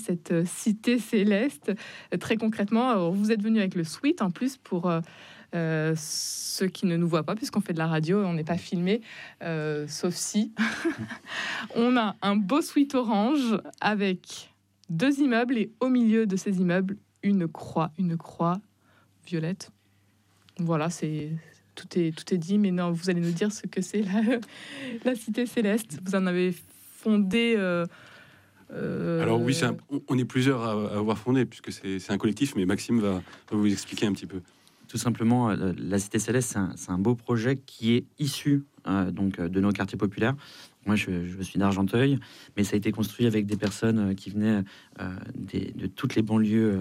cette cité céleste. Très concrètement, vous êtes venu avec le suite en plus pour ceux qui ne nous voient pas, puisqu'on fait de la radio, on n'est pas filmé, sauf si. On a un beau suite orange avec 2 immeubles et au milieu de ces immeubles, une croix violette. Voilà, tout est dit, mais non, vous allez nous dire ce que c'est la cité céleste. Vous en avez fondé. Alors oui, on est plusieurs à avoir fondé, puisque c'est un collectif, mais Maxime va vous expliquer un petit peu. Tout simplement, la Cité Céleste, c'est un beau projet qui est issu donc, de nos quartiers populaires. Moi, je suis d'Argenteuil, mais ça a été construit avec des personnes qui venaient de toutes les banlieues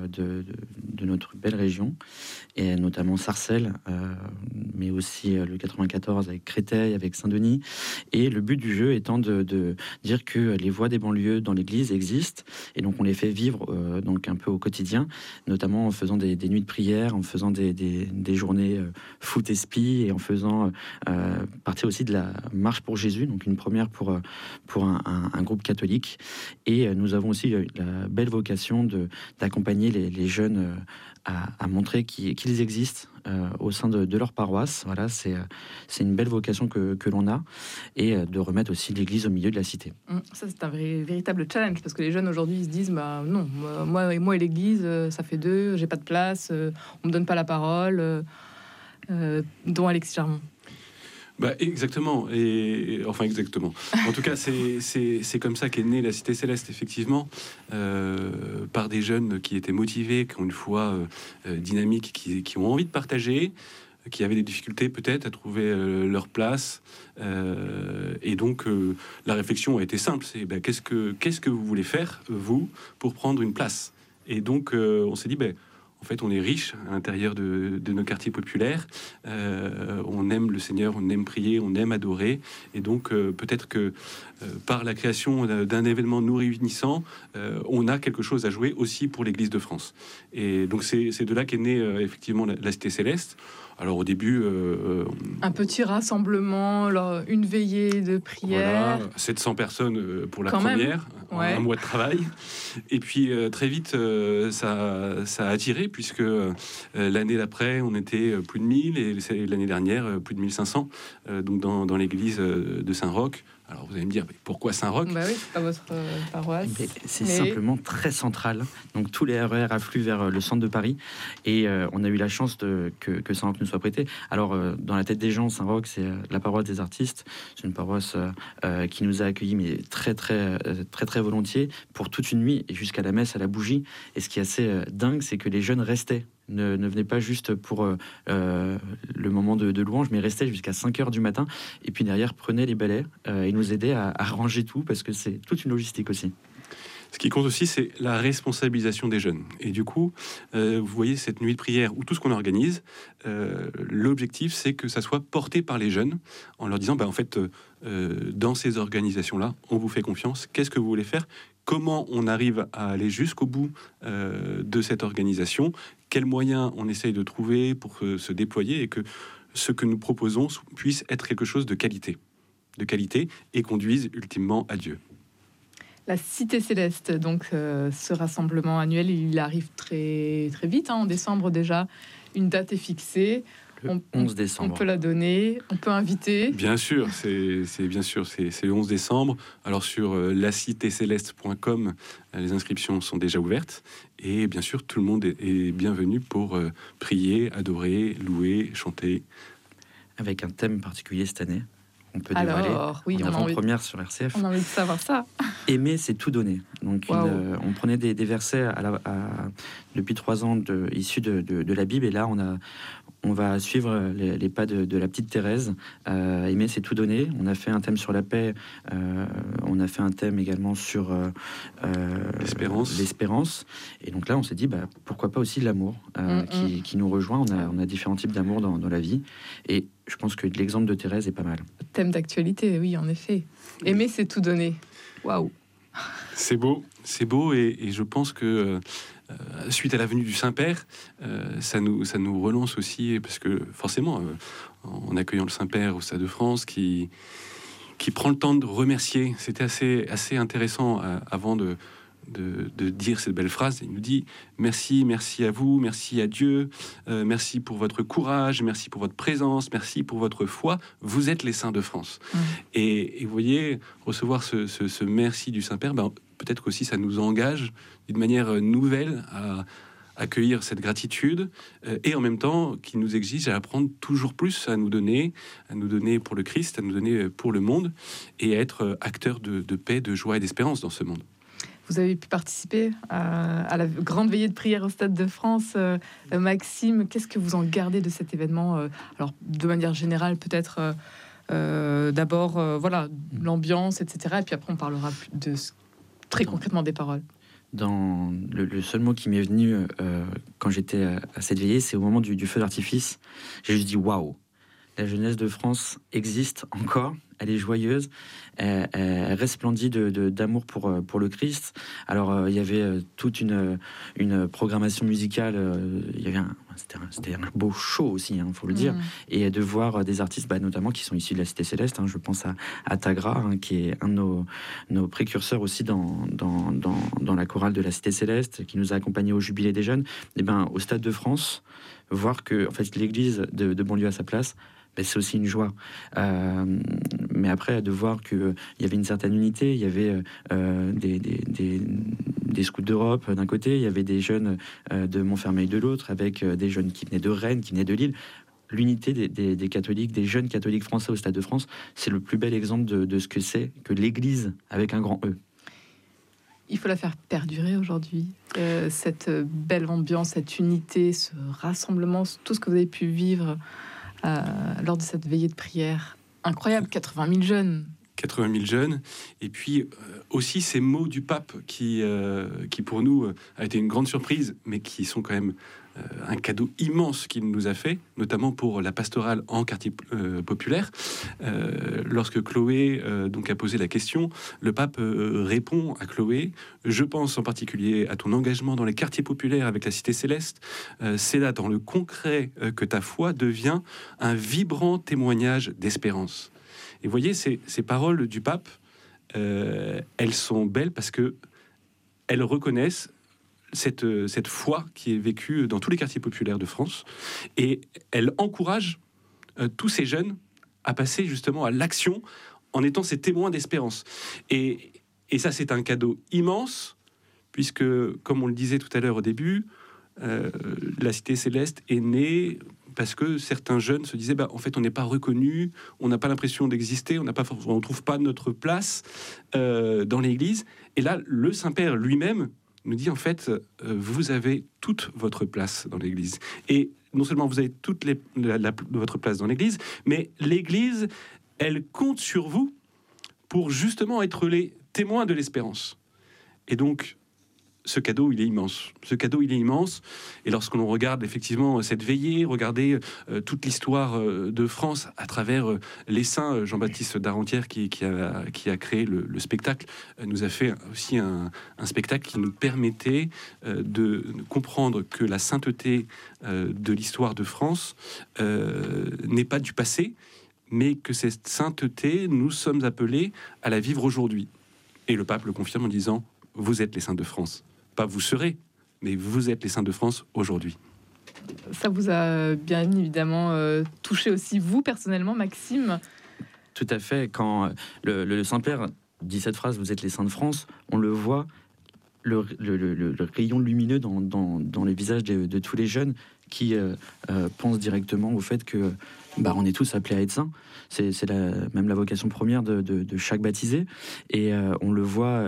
de notre belle région, et notamment Sarcelles, mais aussi le 94 avec Créteil, avec Saint-Denis. Et le but du jeu étant de dire que les voix des banlieues dans l'église existent, et donc on les fait vivre donc un peu au quotidien, notamment en faisant des nuits de prière, en faisant des journées foot et spi, et en faisant partie aussi de la marche pour Jésus, donc une première pour un groupe catholique. Et nous avons aussi la belle vocation d'accompagner les jeunes à montrer qu'ils existent au sein de leur paroisse. Voilà, c'est une belle vocation que l'on a, et de remettre aussi l'église au milieu de la cité. Ça, c'est un véritable challenge, parce que les jeunes aujourd'hui, ils se disent non, moi et l'église, ça fait deux, j'ai pas de place, on me donne pas la parole, dont Alexis Charmont. Exactement. En tout cas, c'est comme ça qu'est née la Cité Céleste, effectivement, par des jeunes qui étaient motivés, qui ont une foi dynamique, qui ont envie de partager, qui avaient des difficultés peut-être à trouver leur place. Et donc, la réflexion a été simple. C'est qu'est-ce que vous voulez faire, vous, pour prendre une place? Et donc, on s'est dit... En fait, on est riche à l'intérieur de nos quartiers populaires. On aime le Seigneur, on aime prier, on aime adorer. Et donc, peut-être que par la création d'un événement nous réunissant, on a quelque chose à jouer aussi pour l'Église de France. Et donc, c'est de là qu'est née effectivement la Cité Céleste. Alors au début... un petit rassemblement, une veillée de prière. Voilà, 700 personnes pour la Quand première, ouais. Un mois de travail. Et puis très vite, ça a attiré, puisque l'année d'après, on était plus de 1000, et l'année dernière, plus de 1500, donc dans l'église de Saint-Roch. Alors vous allez me dire, mais pourquoi Saint-Roch? Oui, c'est pas votre paroisse. C'est simplement très central. Donc tous les RER affluent vers le centre de Paris, et on a eu la chance que Saint-Roch nous soit prêté. Alors dans la tête des gens, Saint-Roch, c'est la paroisse des artistes. C'est une paroisse qui nous a accueillis, mais très volontiers, pour toute une nuit, et jusqu'à la messe à la bougie. Et ce qui est assez dingue, c'est que les jeunes restaient. Ne venaient pas juste pour le moment de louange, mais restaient jusqu'à 5h du matin, et puis derrière prenaient les balais et nous aidaient à ranger tout, parce que c'est toute une logistique aussi. Ce qui compte aussi, c'est la responsabilisation des jeunes. Et du coup, vous voyez cette nuit de prière, ou tout ce qu'on organise, l'objectif, c'est que ça soit porté par les jeunes, en leur disant, en fait, dans ces organisations-là, on vous fait confiance, qu'est-ce que vous voulez faire? Comment on arrive à aller jusqu'au bout de cette organisation? Quels moyens on essaye de trouver pour se déployer, et que ce que nous proposons puisse être quelque chose de qualité et conduise ultimement à Dieu. La Cité Céleste, donc ce rassemblement annuel, il arrive très vite, en décembre déjà. Une date est fixée. Le 11 décembre. On peut la donner, on peut inviter. Bien sûr, c'est le 11 décembre. Alors sur lacitécéleste.com, les inscriptions sont déjà ouvertes. Et bien sûr, tout le monde est bienvenu pour prier, adorer, louer, chanter. Avec un thème particulier cette année. On peut dévoiler. Alors, oui, en première sur RCF. On a envie de savoir ça. Aimer, c'est tout donner. Donc, on prenait des versets depuis 3 ans issus de la Bible, et là, on va suivre les pas de la petite Thérèse. Aimer, c'est tout donner. On a fait un thème sur la paix. On a fait un thème également sur l'espérance. Et donc là, on s'est dit, pourquoi pas aussi l'amour qui nous rejoint. On a différents types d'amour dans la vie. Et je pense que l'exemple de Thérèse est pas mal. Thème d'actualité, oui, en effet. Aimer, c'est tout donner. Waouh. C'est beau, et je pense que suite à la venue du Saint-Père, ça nous relance aussi, parce que forcément, en accueillant le Saint-Père au Stade de France, qui prend le temps de remercier, c'était assez intéressant avant de dire cette belle phrase. Il nous dit merci à vous, merci à Dieu, merci pour votre courage, merci pour votre présence, merci pour votre foi. Vous êtes les saints de France. Et vous voyez, recevoir ce merci du Saint-Père, peut-être qu'aussi ça nous engage d'une manière nouvelle à accueillir cette gratitude et en même temps qui nous exige à apprendre toujours plus à nous donner pour le Christ, à nous donner pour le monde et à être acteurs de paix, de joie et d'espérance dans ce monde. Vous avez pu participer à la grande veillée de prière au Stade de France. Maxime, qu'est-ce que vous en gardez de cet événement? Alors, de manière générale, peut-être d'abord, l'ambiance, etc. Et puis après, on parlera très concrètement des paroles. Dans le seul mot qui m'est venu quand j'étais à cette veillée, c'est au moment du feu d'artifice. J'ai juste dit waouh, la jeunesse de France existe encore, elle est joyeuse, elle resplendit d'amour pour le Christ. Alors il y avait toute une programmation musicale, c'était un beau show aussi, faut le dire, et de voir des artistes notamment qui sont issus de la Cité Céleste, je pense à Tagra, qui est un de nos précurseurs aussi dans la chorale de la Cité Céleste, qui nous a accompagnés au Jubilé des Jeunes. Et au Stade de France, voir que en fait, l'église de banlieue à sa place, c'est aussi une joie. Mais après, de voir qu'il y avait une certaine unité, il y avait des scouts d'Europe d'un côté, il y avait des jeunes de Montfermeil de l'autre, avec des jeunes qui venaient de Rennes, qui venaient de Lille. L'unité des catholiques, des jeunes catholiques français au Stade de France, c'est le plus bel exemple de ce que c'est que l'Église avec un grand E. Il faut la faire perdurer aujourd'hui, cette belle ambiance, cette unité, ce rassemblement, tout ce que vous avez pu vivre lors de cette veillée de prière. Incroyable, 80 000 jeunes. 80 000 jeunes, et puis aussi ces mots du pape qui pour nous a été une grande surprise, mais qui sont quand même un cadeau immense qu'il nous a fait, notamment pour la pastorale en quartier populaire. Lorsque Chloé donc a posé la question, le pape répond à Chloé: je pense en particulier à ton engagement dans les quartiers populaires avec la Cité Céleste. C'est là, dans le concret, que ta foi devient un vibrant témoignage d'espérance. Et vous voyez, ces paroles du pape, elles sont belles parce que elles reconnaissent cette foi qui est vécue dans tous les quartiers populaires de France, et elles encouragent tous ces jeunes à passer justement à l'action en étant ces témoins d'espérance. Et ça, c'est un cadeau immense, puisque, comme on le disait tout à l'heure au début, la Cité Céleste est née parce que certains jeunes se disaient en fait, on n'est pas reconnu, on n'a pas l'impression d'exister, on ne trouve pas notre place dans l'Église. Et là, le Saint-Père lui-même nous dit en fait, vous avez toute votre place dans l'Église. Et non seulement vous avez toute votre place dans l'Église, mais l'Église, elle compte sur vous pour justement être les témoins de l'espérance. Et donc, ce cadeau, il est immense. Ce cadeau, il est immense. Et lorsqu'on regarde effectivement cette veillée, regarder toute l'histoire de France à travers les saints, Jean-Baptiste Darentière qui a créé le spectacle, nous a fait aussi un spectacle qui nous permettait de comprendre que la sainteté de l'histoire de France n'est pas du passé, mais que cette sainteté, nous sommes appelés à la vivre aujourd'hui. Et le pape le confirme en disant: vous êtes les saints de France. Pas vous serez, mais vous êtes les saints de France aujourd'hui. Ça vous a bien évidemment touché aussi, vous, personnellement, Maxime? Tout à fait. Quand le Saint-Père dit cette phrase, vous êtes les saints de France, on le voit, le rayon lumineux dans les visages de tous les jeunes qui pensent directement au fait que on est tous appelés à être saints. C'est même la vocation première de chaque baptisé. Et on le voit,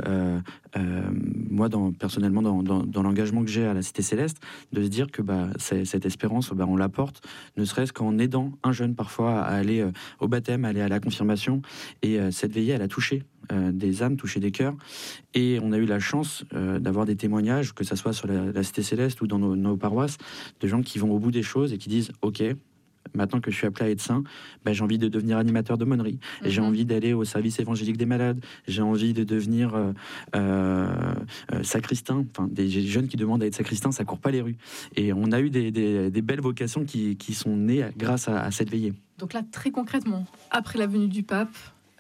moi, personnellement, dans l'engagement que j'ai à la Cité Céleste, de se dire que cette espérance, on la porte, ne serait-ce qu'en aidant un jeune parfois à aller au baptême, à aller à la confirmation. Et cette veillée, elle a touché des âmes, touché des cœurs. Et on a eu la chance d'avoir des témoignages, que ce soit sur la Cité Céleste ou dans nos paroisses, de gens qui vont au bout des choses et qui disent « Ok, maintenant que je suis appelé à être saint, j'ai envie de devenir animateur d'aumônerie, j'ai envie d'aller au service évangélique des malades, j'ai envie de devenir sacristain. » Enfin, des jeunes qui demandent à être sacristain, ça court pas les rues. Et on a eu des belles vocations qui sont nées grâce à cette veillée. Donc là, très concrètement, après la venue du pape,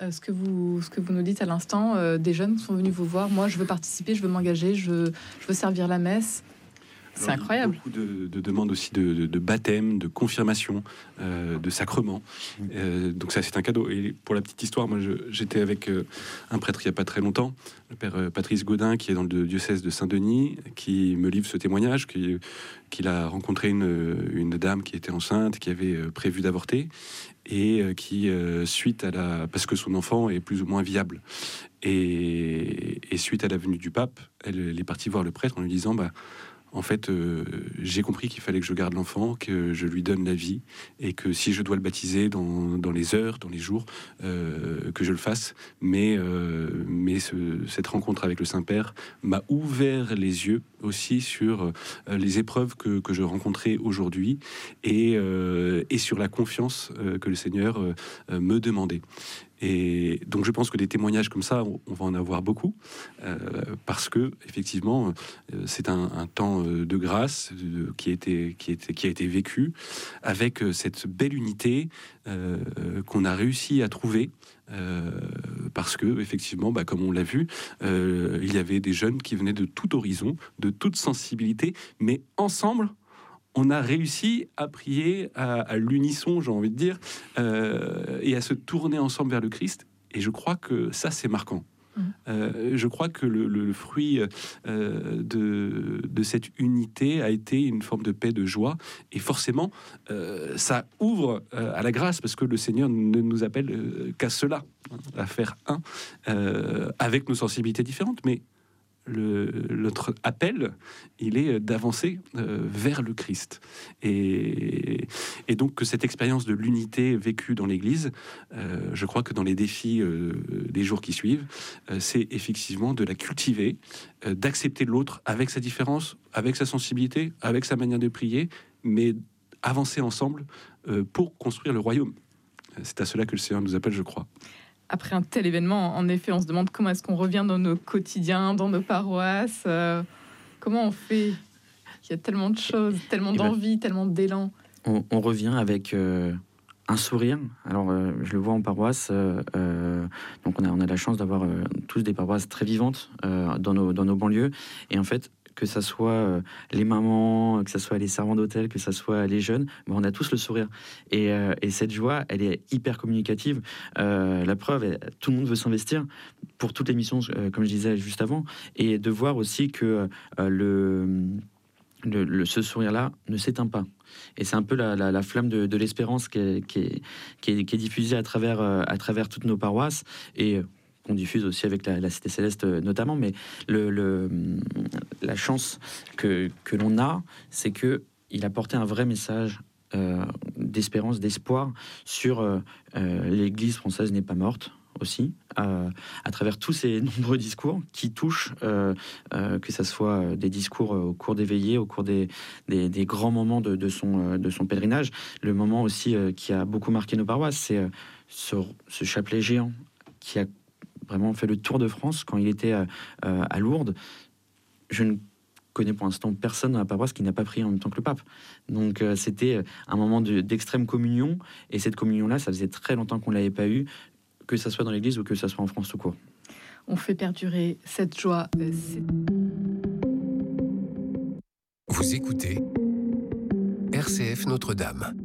ce que vous nous dites à l'instant, des jeunes sont venus vous voir. Moi, je veux participer, je veux m'engager, je veux servir la messe. C'est incroyable. Beaucoup de demandes aussi de baptême, de confirmation, de sacrement. Donc ça, c'est un cadeau. Et pour la petite histoire, moi, j'étais avec un prêtre il n'y a pas très longtemps, le père Patrice Gaudin, qui est dans le diocèse de Saint-Denis, qui me livre ce témoignage, qu'il a rencontré une dame qui était enceinte, qui avait prévu d'avorter, et qui, suite à parce que son enfant est plus ou moins viable, et suite à la venue du pape, elle est partie voir le prêtre en lui disant, en fait, j'ai compris qu'il fallait que je garde l'enfant, que je lui donne la vie, et que si je dois le baptiser dans les heures, dans les jours, que je le fasse. Mais cette rencontre avec le Saint-Père m'a ouvert les yeux aussi sur les épreuves que je rencontrais aujourd'hui, et sur la confiance que le Seigneur me demandait. Et donc je pense que des témoignages comme ça, on va en avoir beaucoup, parce que effectivement, c'est un temps de grâce qui a été vécu avec cette belle unité qu'on a réussi à trouver. Parce que effectivement, comme on l'a vu, il y avait des jeunes qui venaient de tout horizon, de toute sensibilité, mais ensemble, on a réussi à prier à l'unisson, j'ai envie de dire, et à se tourner ensemble vers le Christ. Et je crois que ça, c'est marquant. Je crois que le fruit de cette unité a été une forme de paix, de joie. Et forcément, ça ouvre à la grâce, parce que le Seigneur ne nous appelle qu'à cela, à faire un, avec nos sensibilités différentes. Mais notre appel, il est d'avancer vers le Christ. Et donc que cette expérience de l'unité vécue dans l'Église, je crois que dans les défis des jours qui suivent, c'est effectivement de la cultiver, d'accepter l'autre avec sa différence, avec sa sensibilité, avec sa manière de prier, mais avancer ensemble pour construire le royaume. C'est à cela que le Seigneur nous appelle, je crois. Après un tel événement, en effet, on se demande comment est-ce qu'on revient dans nos quotidiens, dans nos paroisses. Comment on fait? Il y a tellement de choses, tellement d'envie, tellement d'élan. On revient avec un sourire. Alors, je le vois en paroisse. Donc, on a la chance d'avoir tous des paroisses très vivantes dans nos banlieues. Et en fait, que ça soit les mamans, que ça soit les servants d'hôtel, que ça soit les jeunes, on a tous le sourire. Et cette joie, elle est hyper communicative. La preuve, tout le monde veut s'investir pour toutes les missions, comme je disais juste avant, et de voir aussi que ce sourire-là ne s'éteint pas. Et c'est un peu la flamme de l'espérance qui est diffusée à travers toutes nos paroisses, et qu'on diffuse aussi avec la Cité Céleste notamment. Mais la chance que l'on a, c'est qu'il a porté un vrai message d'espérance, d'espoir sur l'Église française n'est pas morte aussi, à travers tous ces nombreux discours qui touchent, que ce soit des discours au cours des veillées, au cours des grands moments de son pèlerinage. Le moment aussi qui a beaucoup marqué nos paroisses, c'est ce chapelet géant qui a vraiment fait le tour de France quand il était à Lourdes. Je ne connais pour l'instant personne dans la paroisse qui n'a pas prié en même temps que le pape. Donc c'était un moment d'extrême communion, et cette communion-là, ça faisait très longtemps qu'on ne l'avait pas eue, que ça soit dans l'Église ou que ça soit en France tout court. On fait perdurer cette joie. Vous écoutez RCF Notre-Dame.